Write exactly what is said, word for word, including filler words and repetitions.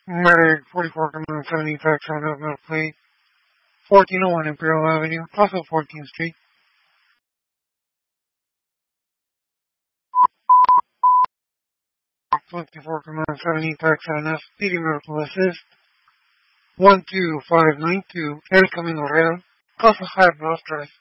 Medic forty-four command seventy fax on of metal plate. fourteen oh one Imperial Avenue, also fourteenth Street. twenty-four command seventy fax on F, leading medical assist. one two five nine two, El Camino Real, Casa High Bluff Drive.